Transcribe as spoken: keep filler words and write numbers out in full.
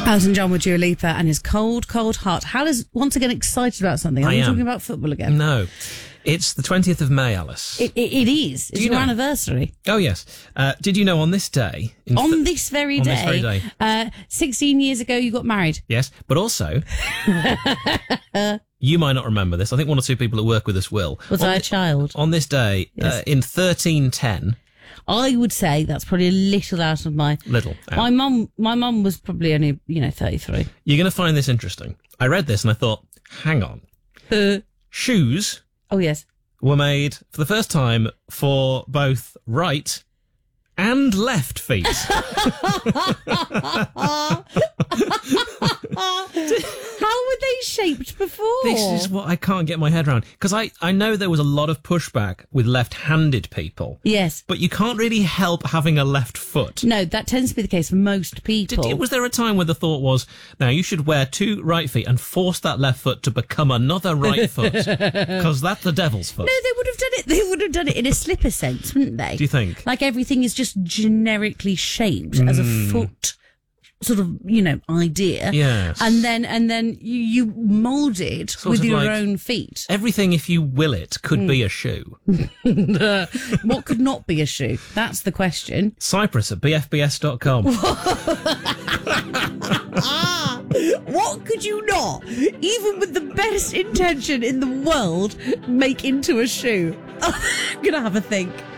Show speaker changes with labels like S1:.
S1: Elton John with Dua Lipa and his Cold, Cold Heart. Hal is once again excited about something. Are
S2: I
S1: we
S2: am.
S1: talking about football again?
S2: No. It's the twentieth of May, Alice.
S1: It, it, it is. It's
S2: you
S1: your
S2: know?
S1: anniversary.
S2: Oh, yes. Uh, did you know on this day... In
S1: On
S2: th-
S1: this very
S2: on
S1: day.
S2: this very day.
S1: Uh, sixteen years ago, you got married.
S2: Yes, but also... you might not remember this. I think one or two people that work with us will.
S1: Was
S2: on
S1: I a
S2: thi-
S1: child?
S2: On this day,
S1: Yes.
S2: uh, in thirteen ten...
S1: I would say that's probably a little out of my...
S2: Little. out.
S1: My mum, my mum was probably only, you know, thirty-three.
S2: You're going to find this interesting. I read this and I thought, hang on. Shoes
S1: Oh, yes.
S2: were made for the first time for both right and left feet.
S1: How were they shaped before?
S2: This is what I can't get my head around. Because I, I know there was a lot of pushback with left-handed people.
S1: Yes.
S2: But you can't really help having a left foot.
S1: No, that tends to be the case for most people.
S2: Did, was there a time where the thought was, now you should wear two right feet and force that left foot to become another right foot? Because that's the devil's foot.
S1: No, they would have done it. They would have done it in a slipper sense, wouldn't they?
S2: Do you think?
S1: Like everything is just generically shaped as a foot sort of, you know, idea.
S2: Yes.
S1: And then and then you, you mould it
S2: Sort
S1: with
S2: of
S1: your
S2: like-
S1: own feet.
S2: Everything, if you will it, could be a shoe.
S1: What could not be a shoe? That's the question.
S2: Cyprus at b f b s dot com.
S1: Ah, what could you not, even with the best intention in the world, make into a shoe? I'm going to have a think.